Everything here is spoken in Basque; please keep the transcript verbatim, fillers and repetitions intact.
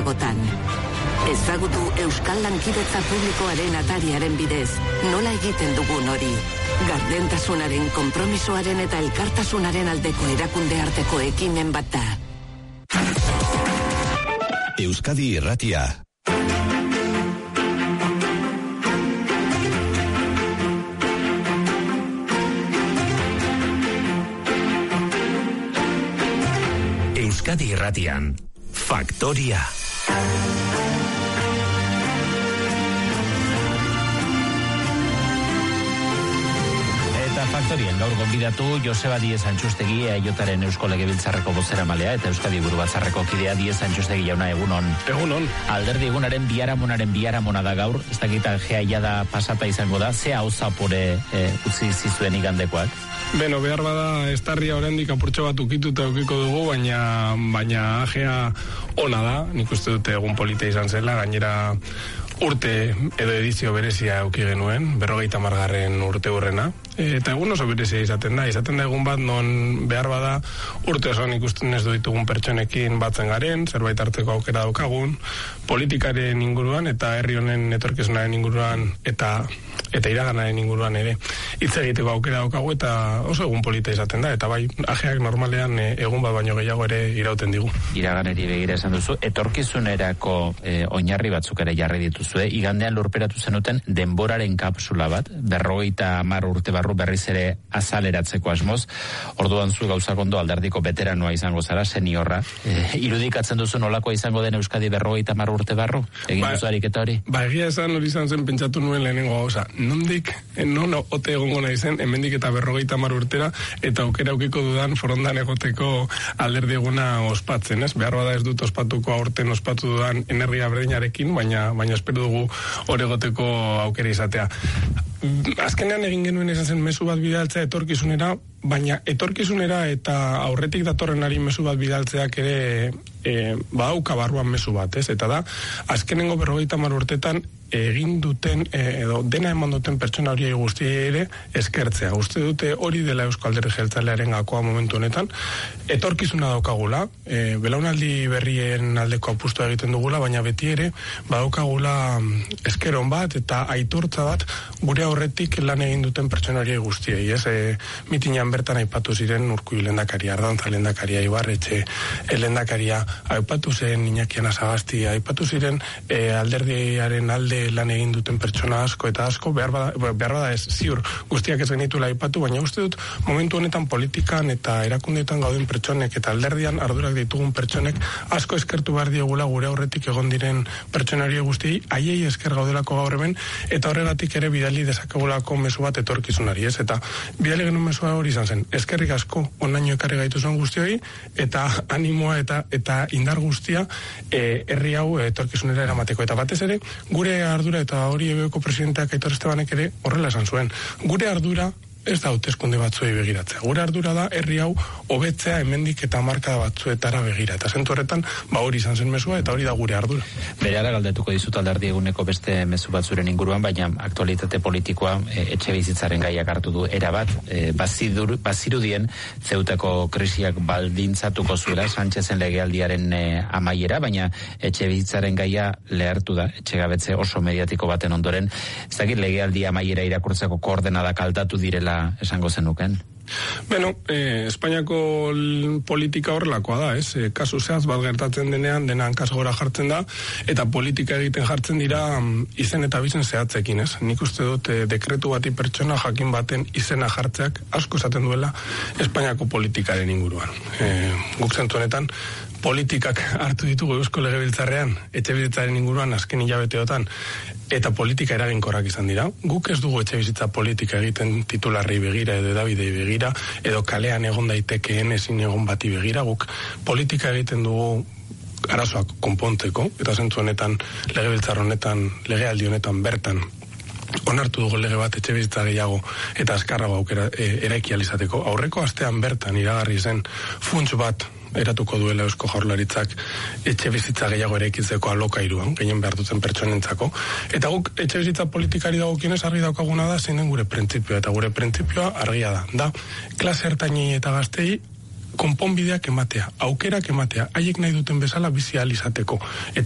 gehiagotan. Ezagutu Euskal Lankidetza Publikoaren atariaren bidez, nola egiten dugun hori. Gardentasunaren, konpromisoaren eta elkartasunaren aldeko erakunde arteko ekimen bat da. Euskadi Irratia. Euskadi Irratian, Faktoria. Faktorien gaur gonbidatu Joseba Diez Antxustegi, Eaiotaren Eusko Legebiltzarreko bozeramalea eta Euskadi Buru Batzarreko kidea. Diez Antxustegi jauna, egunon. Egunon. Alderdi egunaren biharamonaren biharamona da gaur, ez dakita geaia da pasata izango da, ze hau zapore e, utzi zizuen igandekoak? Beno, behar bada estarria oraindik apurtxo bat ukituta ukiko dugu, baina baina agea ona da, nik uste dute egun polita izan zela, gainera urte edo edizio berezia auki genuen, berrogeita margarren urte hurrena, eta egun oso berezia izaten da, izaten da egun bat non behar bada urte osoan ikusten ez ditugun pertsonekin batzen garen, zerbait hartzeko aukera daukagun, politikaren inguruan eta herri honen etorkizunaren inguruan eta eta iraganaren inguruan ere hitz egiteko aukera daukagu eta oso egun polita izaten da, eta bai, ajeak normalean egun bat baino gehiago ere irauten digu. Iraganeri begira esan duzu, etorkizunerako e, oinarri batzuk ere jarri dituzue, igandean lurperatu zenuten denboraren kapsula bat, berrogeita hamar urte barru berriz ere azaleratzeko asmoz, orduan zu gauzak ondo alderdiko veteranoa izango zara, seniorra, e, irudikatzen duzu nolakoa izango den Euskadi berrogeita hamar urte barru, egin ba, duzu ariketa hori? Ba, egia esan hori izan zen pentsatu nuen lehenengo gauza, nondik, non ote egongo nahi zen, hemendik eta berrogeita hamar urtera, eta aukera aukiko dudan forondan egoteko alderdi eguna ospatzen, ez? Behar bada ez dut ospatuko aurten ospatu dudan energia berdinarekin, baina, baina espero dugu hor egoteko aukera izatea. Azkenean egin genuen izan zen mezu bat bidaltzea etorkizunera, baina etorkizunera eta aurretik datorrenari mezu bat bidaltzeak ere e, badauka barruan mezu bat, ez? Eta da, azkenengo berrogeita hamar urtetan egin duten, edo dena eman duten pertsona horiei guztiei ere eskertzea. Uste dute hori dela Eusko Alderdi Jeltzalearen gakoa momentu honetan. Etorkizuna daukagula, e, belaunaldi berrien aldeko apustua egiten dugula, baina beti ere badaukagula eskeron bat eta aitortza bat gure aurretik lan egin duten pertsona horiei guztiei, ez? E, mitinan bertan aipatu ziren Urkullu lehendakaria, Ardantza lehendakaria, Ibarretxe lehendakaria, aipatu zen Iñaki Anasagasti, aipatu ziren e, alderdiaren alde lan egin duten pertsona asko eta asko, behar bada, behar bada ez ziur guztiak ez genituela aipatu, baina uste dut momentu honetan politikan eta erakundeetan gauden pertsonek eta alderdian ardurak ditugun pertsonek asko eskertu behar diegula gure aurretik egon diren pertsona horiei guztiei, haiei esker gaudelako gaur hemen, eta horregatik ere bidali dezakegulako mezu bat etorkizunari, ez? Eta bidali genuen mesua hori izan zen, eskerrik asko onaino ekarri gaitu zuen guztioi, eta animoa eta eta indar guztia e, herri hau etorkizunera eramateko, eta batez ere gure ardura, eta hori E B Ko presidenteak Aitor Estebanek ere horrela esan zuen, gure ardura ez da hauteskunde batzuei begiratzea. Gure ardura da herri hau hobetzea hemendik eta markada batzuetara begira. Eta zentu horretan, ba hori izan zen mezua eta hori da gure ardura. Berehala galdetuko dizut alderdi eguneko beste mezu batzuren inguruan, baina aktualitate politikoa e, etxe bizitzaren gaiak hartu du erabat, e, bazidur, bazirudien zeutako krisiak baldintzatuko zuela Sánchezen legealdiaren e, amaiera, baina etxe bizitzaren gaia lehartu da, etxegabetze oso mediatiko baten ondoren, ez dakit legealdi amaiera irakurtzeko koordenadak aldatu direla esango zenuken? Beno, eh, Espainiako politika horrelakoa da, ez? E, kasu zehaz bat gertatzen denean, dena hankasgora jartzen da, eta politika egiten jartzen dira izen eta bizen zehatzekin, ez? Nik uste dut e, dekretu bati pertsona jakin baten izena jartzeak asko esaten duela Espainiako politikaren inguruan. E, guk zentu honetan, politikak hartu ditugu Eusko Legebiltzarrean, etxebizitzaren inguruan azken hilabeteotan, eta politika eraginkorrak izan dira. Guk ez dugu etxebizitza politika egiten titularrei begira edo edabidei begira, edo kalean egon daitekeen ezin egon bati begira, guk politika egiten dugu arazoak konpontzeko, eta zentzu honetan, legebiltzar honetan, legealdi honetan bertan, onartu dugu lege bat etxebizitza gehiago eta azkarrago aukera e, eraiki alizateko. Aurreko astean bertan iragarri zen funts bat eratuko duela Eusko Jaurlaritzak etxe bizitza gehiago eraikitzeko alokairuan, gehien behar duten pertsonentzako. Eta guk etxe bizitza politikari dagokionez argi daukaguna da zein den gure printzipioa, eta gure printzipioa argia da. Da, klase ertainei eta gaztei konponbideak ematea, aukerak ematea, haiek nahi duten bezala bizi ahal izateko.